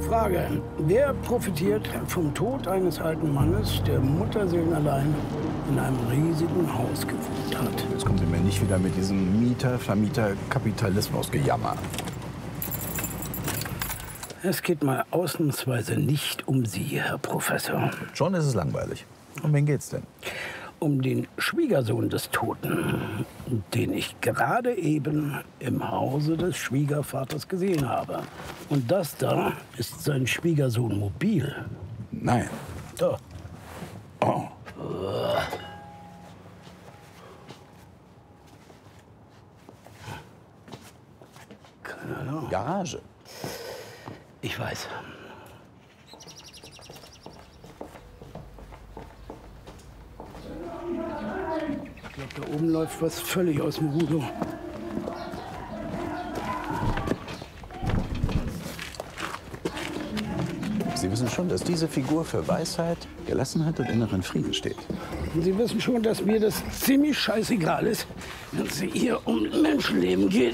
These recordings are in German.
Frage. Wer profitiert vom Tod eines alten Mannes, der Mutterseelenallein in einem riesigen Haus gewohnt hat? Jetzt kommen Sie mir nicht wieder mit diesem Mieter-Vermieter-Kapitalismus-Gejammer. Es geht mal ausnahmsweise nicht um Sie, Herr Professor. Schon ist es langweilig. Um wen geht's denn? Um den Schwiegersohn des Toten, den ich gerade eben im Hause des Schwiegervaters gesehen habe. Und das da ist sein Schwiegersohn mobil. Nein. Da. Oh. Keine Ahnung. Garage. Ich weiß. Ich glaube, da oben läuft was völlig aus dem Ruder. Sie wissen schon, dass diese Figur für Weisheit, Gelassenheit und inneren Frieden steht. Und Sie wissen schon, dass mir das ziemlich scheißegal ist, wenn es hier um Menschenleben geht.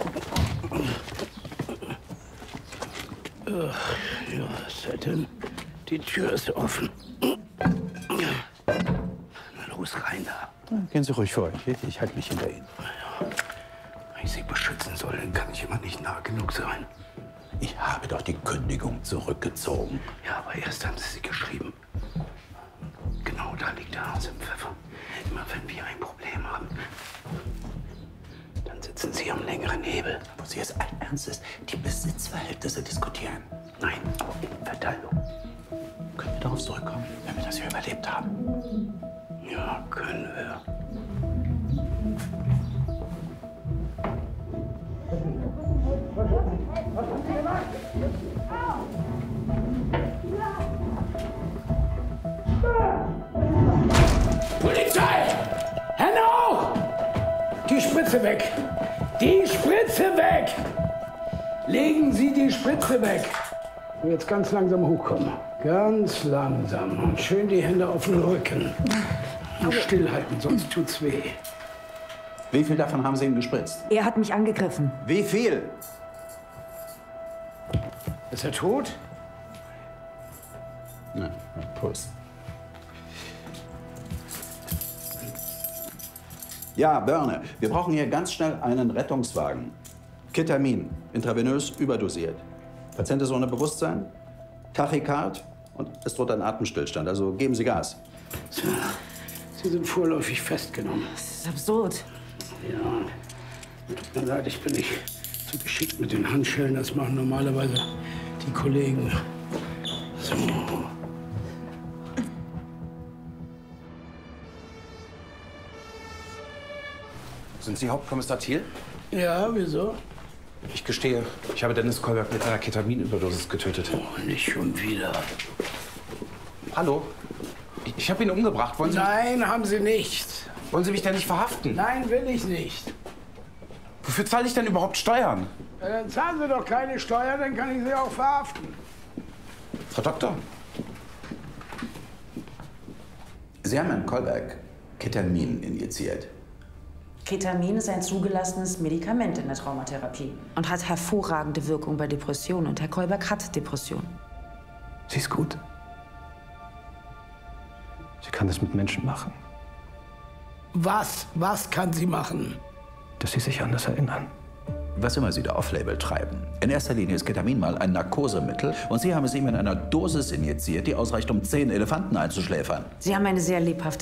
Ja, was ist das denn? Die Tür ist offen. Na los, rein da. Gehen Sie ruhig vor. Ich halte mich hinter Ihnen. Wenn ich Sie beschützen soll, dann kann ich immer nicht nah genug sein. Ich habe doch die Kündigung zurückgezogen. Ja, aber erst haben Sie sie geschrieben. Genau da liegt der Hase im Pfeffer. Immer wenn wir ein Problem haben, dann sitzen Sie am längeren Hebel. Wo Sie es allen Ernstes die Besitzverhältnisse diskutieren. Nein, Verteilung. Können wir darauf zurückkommen, wenn wir das hier überlebt haben? Ja, können wir. Polizei! Hände hoch! Die Spritze weg! Die Spritze weg! Legen Sie die Spritze weg! Und jetzt ganz langsam hochkommen. Ganz langsam. Und schön die Hände auf den Rücken. Und stillhalten, sonst tut's weh. Wie viel davon haben Sie ihm gespritzt? Er hat mich angegriffen. Wie viel? Ist er tot? Na, Prost. Ja, Börne, wir brauchen hier ganz schnell einen Rettungswagen. Ketamin, intravenös überdosiert. Patient ist ohne Bewusstsein, Tachykard und es droht ein Atemstillstand. Also geben Sie Gas. Sie sind vorläufig festgenommen. Das ist absurd. Ja, tut mir leid, ich bin nicht so geschickt mit den Handschellen. Das machen normalerweise die Kollegen. So. Sind Sie Hauptkommissar Thiel? Ja, wieso? Ich gestehe, ich habe Dennis Kolberg mit einer Ketaminüberdosis getötet. Oh, nicht schon wieder. Hallo? Ich habe ihn umgebracht. Nein, haben Sie nicht. Wollen Sie mich denn nicht verhaften? Nein, will ich nicht. Wofür zahle ich denn überhaupt Steuern? Ja, dann zahlen Sie doch keine Steuer, dann kann ich Sie auch verhaften. Frau Doktor? Sie haben Herrn Kolberg Ketamin injiziert. Ketamin ist ein zugelassenes Medikament in der Traumatherapie und hat hervorragende Wirkung bei Depressionen. Und Herr Kolberg hat Depressionen. Sie ist gut. Sie kann das mit Menschen machen, Was? Was kann sie machen? dass sie sich an das erinnern. Was immer Sie da off-label treiben. In erster Linie ist Ketamin mal ein Narkosemittel und Sie haben es ihm in einer Dosis injiziert, die ausreicht, um 10 Elefanten einzuschläfern. Sie haben eine sehr lebhafte